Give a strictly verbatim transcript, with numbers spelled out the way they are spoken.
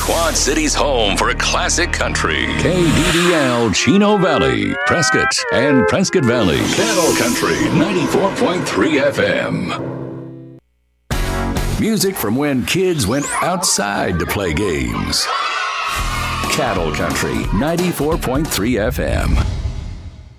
Quad City's home for classic country. K D D L, Chino Valley, Prescott, and Prescott Valley. Cattle Country, ninety-four point three F M. Music from when kids went outside to play games. Cattle Country, ninety-four point three F M.